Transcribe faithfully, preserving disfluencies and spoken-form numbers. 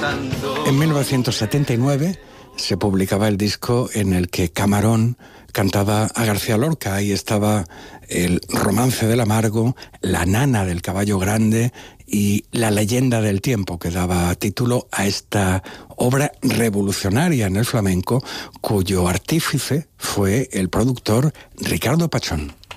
cantando. En mil novecientos setenta y nueve se publicaba el disco en el que Camarón cantaba a García Lorca. Ahí estaba el Romance del Amargo, La Nana del Caballo Grande y La Leyenda del Tiempo, que daba título a esta obra revolucionaria en el flamenco, cuyo artífice fue el productor Ricardo Pachón.